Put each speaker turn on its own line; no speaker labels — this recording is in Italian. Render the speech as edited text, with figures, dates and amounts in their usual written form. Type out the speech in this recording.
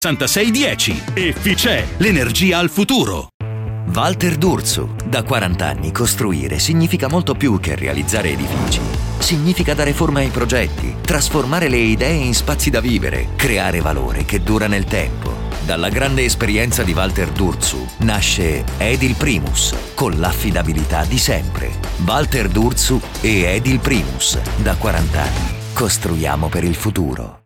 6610. Efficè, l'energia al futuro.
Walter D'Urso. Da 40 anni costruire significa molto più che realizzare edifici. Significa dare forma ai progetti, trasformare le idee in spazi da vivere, creare valore che dura nel tempo. Dalla grande esperienza di Walter D'Urso nasce Edil Primus, con l'affidabilità di sempre. Walter D'Urso e Edil Primus. Da 40 anni costruiamo per il futuro.